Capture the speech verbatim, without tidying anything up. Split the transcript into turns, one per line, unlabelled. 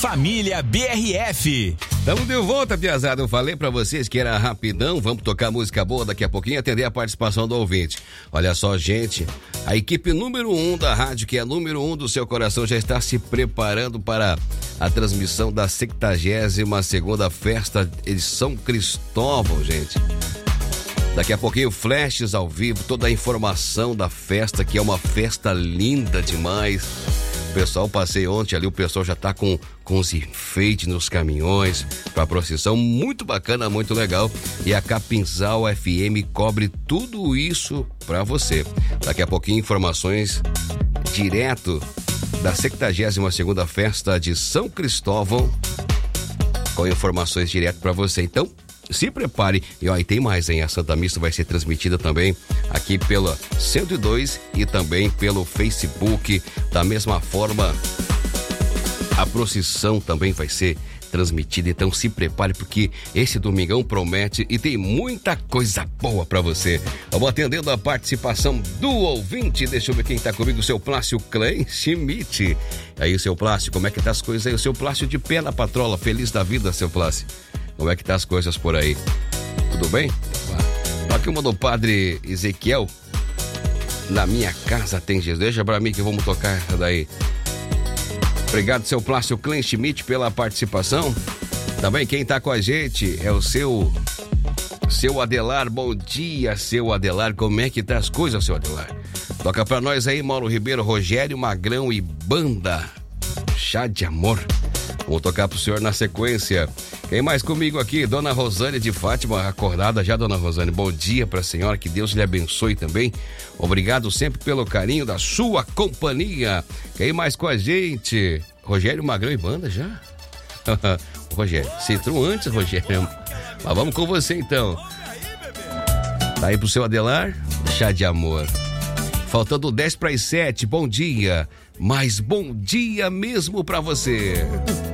Família B R F.
Estamos de volta, piazada. Eu falei pra vocês que era rapidão. Vamos tocar música boa daqui a pouquinho e atender a participação do ouvinte. Olha só, gente, a equipe número um da rádio, que é a número um do seu coração, já está se preparando para a transmissão da sextagésima segunda festa de São Cristóvão, gente. Daqui a pouquinho, flashes ao vivo, toda a informação da festa, que é uma festa linda demais. O pessoal, passei ontem ali, o pessoal já tá com, com os enfeites nos caminhões pra procissão, muito bacana, muito legal. E a Capinzal F M cobre tudo isso pra você. Daqui a pouquinho, informações direto da sextagésima segunda festa de São Cristóvão, com informações direto pra você. Então, se prepare. E ó, e tem mais, hein? A Santa Missa vai ser transmitida também aqui pela cento e dois e também pelo Facebook. Da mesma forma, a procissão também vai ser transmitida. Então se prepare, porque esse domingão promete e tem muita coisa boa pra você. Vamos atendendo a participação do ouvinte. Deixa eu ver quem tá comigo. O seu Plácio Klein Schmidt. Aí, seu Plácio, como é que tá as coisas aí? O seu Plácio de pé na patrola. Feliz da vida, seu Plácio. Como é que tá as coisas por aí? Tudo bem? Aqui uma do Padre Ezequiel. Na minha casa tem Jesus. Deixa pra mim que vamos tocar daí. Obrigado, seu Plácio Klein Schmidt, pela participação. Também quem tá com a gente é o seu seu Adelar. Bom dia, seu Adelar. Como é que tá as coisas, seu Adelar? Toca pra nós aí, Mauro Ribeiro, Rogério Magrão e Banda Chá de Amor. Vou tocar pro senhor na sequência. Quem mais comigo aqui? Dona Rosane de Fátima, acordada já, dona Rosane. Bom dia pra senhora, que Deus lhe abençoe também. Obrigado sempre pelo carinho da sua companhia. Quem mais com a gente? Rogério Magrão e Banda já? Rogério, você entrou antes, Rogério. Mas vamos com você então. Tá aí pro seu Adelar? Chá de Amor. Faltando dez para as sete, bom dia. Mas bom dia mesmo pra você.